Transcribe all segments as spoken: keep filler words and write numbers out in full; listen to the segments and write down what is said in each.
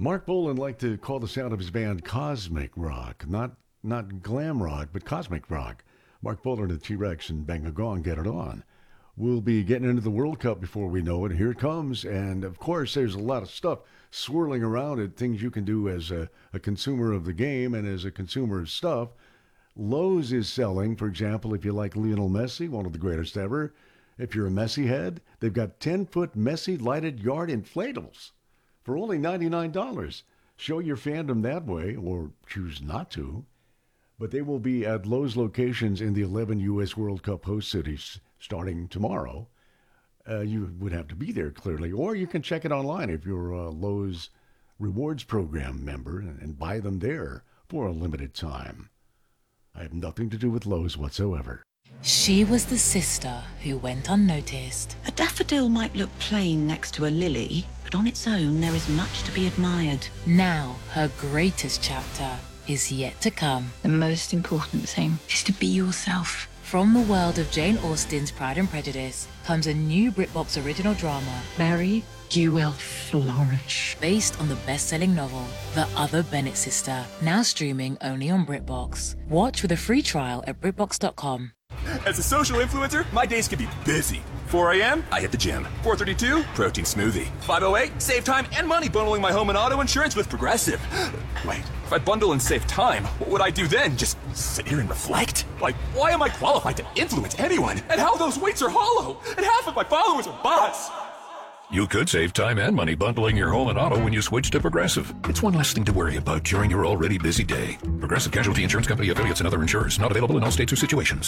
Mark Bolan liked to call the sound of his band cosmic rock, not not glam rock, but cosmic rock. Mark Bolan and T-Rex and Bang a Gong get it on. We'll be getting into the World Cup before we know it. Here it comes. And, of course, there's a lot of stuff swirling around it, things you can do as a, a consumer of the game and as a consumer of stuff. Lowe's is selling, for example, if you like Lionel Messi, one of the greatest ever. If you're a Messi head, they've got ten-foot Messi lighted yard inflatables for only ninety-nine dollars. Show your fandom that way, or choose not to. But they will be at Lowe's locations in the eleven U S World Cup host cities starting tomorrow. Uh, you would have to be there, clearly. Or you can check it online if you're a Lowe's Rewards Program member and, and buy them there for a limited time. I have nothing to do with Lowe's whatsoever. She was the sister who went unnoticed. A daffodil might look plain next to a lily, but on its own there is much to be admired. Now, her greatest chapter is yet to come. The most important thing is to be yourself. From the world of Jane Austen's Pride and Prejudice comes a new BritBox original drama. Mary, you will flourish. Based on the best-selling novel, The Other Bennett Sister, now streaming only on BritBox. Watch with a free trial at BritBox dot com. As a social influencer, my days can be busy. four a.m., I hit the gym. four thirty-two, protein smoothie. five oh eight, save time and money bundling my home and auto insurance with Progressive. Wait, if I bundle and save time, what would I do then? Just sit here and reflect? Like, why am I qualified to influence anyone? And how those weights are hollow? And half of my followers are bots! You could save time and money bundling your home and auto when you switch to Progressive. It's one less thing to worry about during your already busy day. Progressive Casualty Insurance Company, affiliates, and other insurers. Not available in all states or situations.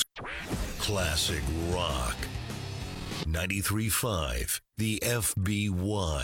Classic Rock. ninety-three point five, the F B Y.